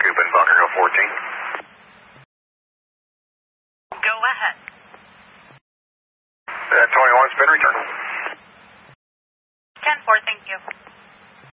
Cuban, Bunker Hill 14. Go ahead. 21's been returned. 10-4, thank you.